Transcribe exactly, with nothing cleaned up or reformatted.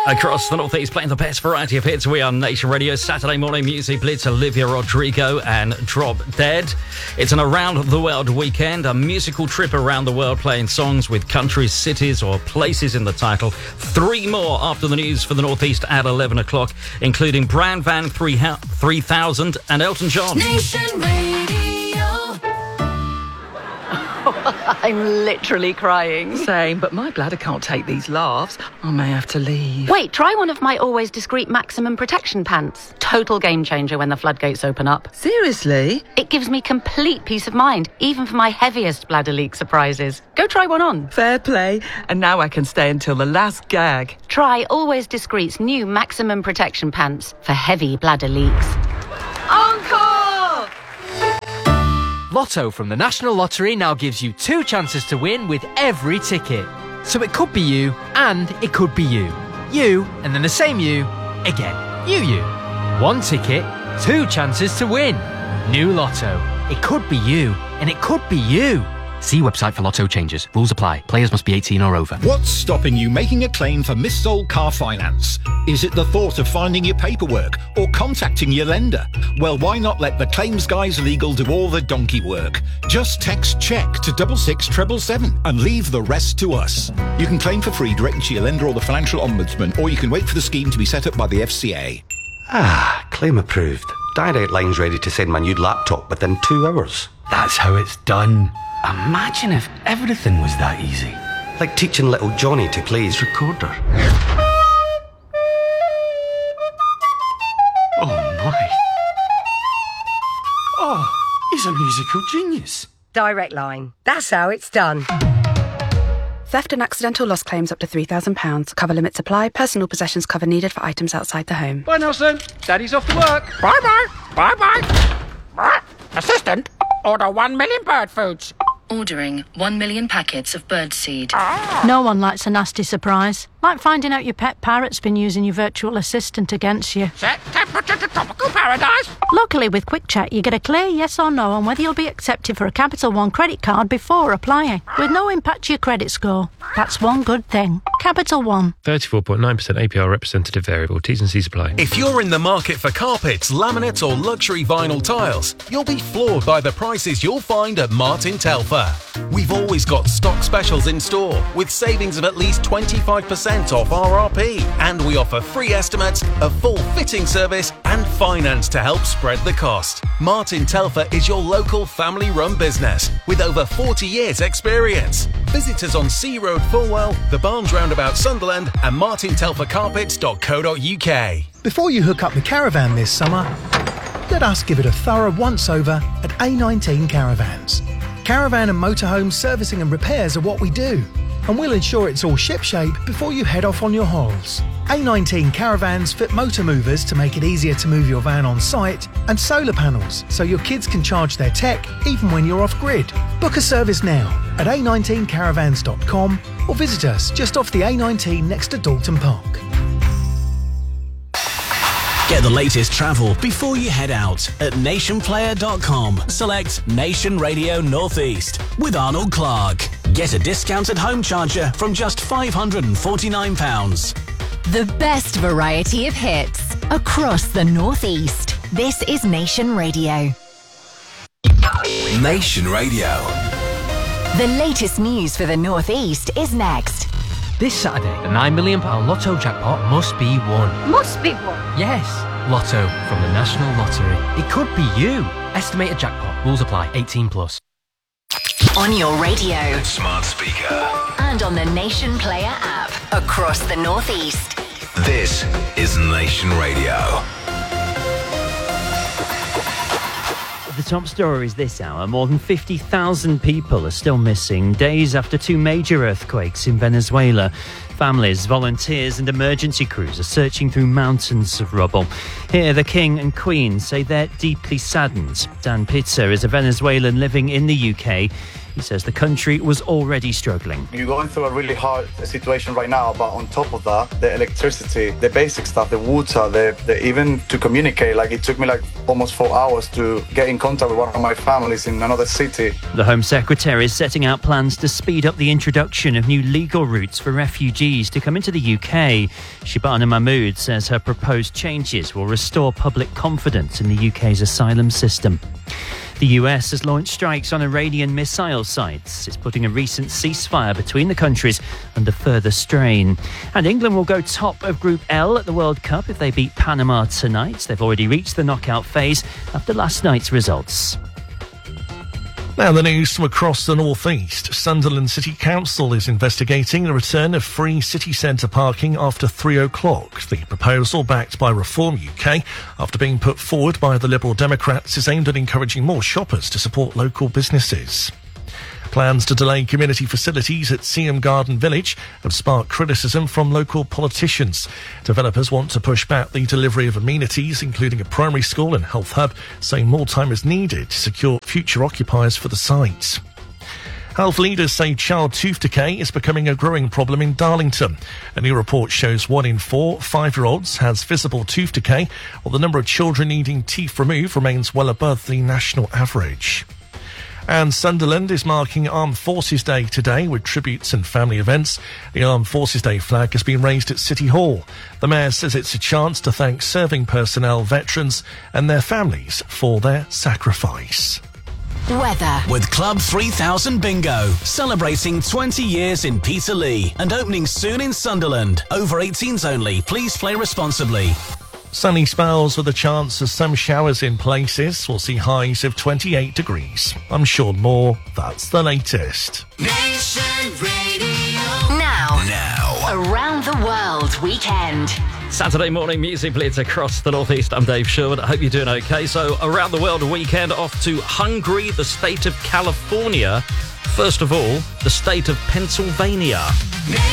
Across the Northeast, playing the best variety of hits. We are Nation Radio. Saturday morning music blitz. Olivia Rodrigo and Drop Dead. It's an around-the-world weekend, a musical trip around the world, playing songs with countries, cities or places in the title. Three more after the news for the Northeast at eleven o'clock, including Brand Van three thousand and Elton John. Nation Radio. I'm literally crying. Same, but my bladder can't take these laughs. I may have to leave. Wait, try one of my always discreet maximum protection pants. Total game changer when the floodgates open up. Seriously? It gives me complete peace of mind, even for my heaviest bladder leak surprises. Go try one on. Fair play. And now I can stay until the last gag. Try Always Discreet's new maximum protection pants for heavy bladder leaks. Encore! Lotto from the National Lottery now gives you two chances to win with every ticket. So it could be you, and it could be you. You, and then the same you, again. You, you. One ticket, two chances to win. New Lotto. It could be you, and it could be you. See website for Lotto changes. Rules apply. Players must be eighteen or over. What's stopping you making a claim for missold car finance? Is it the thought of finding your paperwork or contacting your lender? Well, why not let the Claims Guys Legal do all the donkey work? Just text check to double six treble seven and leave the rest to us. You can claim for free directly to your lender or the Financial Ombudsman, or you can wait for the scheme to be set up by the F C A. Ah, claim approved. Direct Line's ready to send my new laptop within two hours. That's how it's done. Imagine if everything was that easy. Like teaching little Johnny to play his recorder. Oh my. Oh, he's a musical genius. Direct Line. That's how it's done. Theft and accidental loss claims up to three thousand pounds. Cover limits apply. Personal possessions cover needed for items outside the home. Bye, Nelson. Daddy's off to work. Bye-bye. Bye-bye. Assistant, order one million bird foods. Ordering one million packets of birdseed. Ah. No one likes a nasty surprise. Like finding out your pet parrot's been using your virtual assistant against you. Set temperature to tropical paradise. Luckily, with Quick Check, you get a clear yes or no on whether you'll be accepted for a Capital One credit card before applying, with no impact to your credit score. That's one good thing. Capital One. thirty-four point nine percent A P R representative variable. T's and C's apply. If you're in the market for carpets, laminates or luxury vinyl tiles, you'll be floored by the prices you'll find at Martin Telfer. We've always got stock specials in store with savings of at least twenty-five percent off R R P, and we offer free estimates, a full fitting service and finance to help spread the cost. Martin Telfer is your local family-run business with over forty years experience. Visit us on Sea Road Fulwell, the Barnes Roundabout Sunderland and martin telfer carpets dot co dot uk. Before you hook up the caravan this summer, let us give it a thorough once-over at A nineteen Caravans. Caravan and motorhome servicing and repairs are what we do, and we'll ensure it's all shipshape before you head off on your holes. A nineteen Caravans fit motor movers to make it easier to move your van on site, and solar panels so your kids can charge their tech even when you're off-grid. Book a service now at a nineteen caravans dot com or visit us just off the A nineteen next to Dalton Park. Get the latest travel before you head out at nation player dot com. Select Nation Radio Northeast with Arnold Clark. Get a discounted home charger from just five hundred forty-nine pounds. The best variety of hits across the Northeast. This is Nation Radio. Nation Radio. The latest news for the Northeast is next. This Saturday, the nine million pounds Lotto jackpot must be won. Must be won? Yes. Lotto from the National Lottery. It could be you. Estimated jackpot. Rules apply. eighteen plus. On your radio. Smart speaker. And on the Nation Player app. Across the Northeast. This is Nation Radio. The top stories this hour. More than fifty thousand people are still missing days after two major earthquakes in Venezuela. Families, volunteers and emergency crews are searching through mountains of rubble. Here, the King and Queen say they're deeply saddened. Dan Pitzer is a Venezuelan living in the U K. He says the country was already struggling. You're going through a really hard situation right now, but on top of that, the electricity, the basic stuff, the water, the, the even to communicate, like it took me like almost four hours to get in contact with one of my families in another city. The Home Secretary is setting out plans to speed up the introduction of new legal routes for refugees to come into the U K. Shabana Mahmood says her proposed changes will restore public confidence in the U K's asylum system. The U S has launched strikes on Iranian missile sites. It's putting a recent ceasefire between the countries under further strain. And England will go top of Group L at the World Cup if they beat Panama tonight. They've already reached the knockout phase after last night's results. Now the news from across the North East. Sunderland City Council is investigating the return of free city centre parking after three o'clock. The proposal, backed by Reform U K, after being put forward by the Liberal Democrats, is aimed at encouraging more shoppers to support local businesses. Plans to delay community facilities at Seaham Garden Village have sparked criticism from local politicians. Developers want to push back the delivery of amenities, including a primary school and health hub, saying more time is needed to secure future occupiers for the site. Health leaders say child tooth decay is becoming a growing problem in Darlington. A new report shows one in four five-year-olds has visible tooth decay, while the number of children needing teeth removed remains well above the national average. And Sunderland is marking Armed Forces Day today with tributes and family events. The Armed Forces Day flag has been raised at City Hall. The Mayor says it's a chance to thank serving personnel, veterans and their families for their sacrifice. Weather. With Club three thousand Bingo, celebrating twenty years in Peterlee and opening soon in Sunderland. Over eighteens only. Please play responsibly. Sunny spells with a chance of some showers in places. We'll see highs of twenty-eight degrees. I'm Sean Moore. That's the latest. Nation Radio. Now. Now. Around the World Weekend. Saturday morning music blitz across the northeast. I'm Dave Sherwood. I hope you're doing okay. So, around the world weekend, off to Hungary, the state of California. First of all, the state of Pennsylvania.